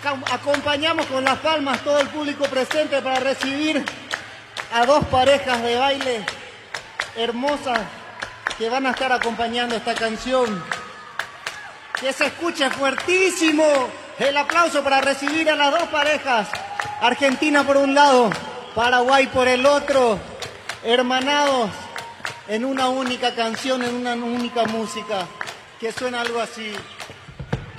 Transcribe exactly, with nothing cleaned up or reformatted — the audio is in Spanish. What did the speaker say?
Acompañamos con las palmas todo el público presente para recibir a dos parejas de baile hermosas que van a estar acompañando esta canción. Que se escuche fuertísimo el aplauso para recibir a las dos parejas. Argentina por un lado, Paraguay por el otro, hermanados en una única canción, en una única música, que suena algo así.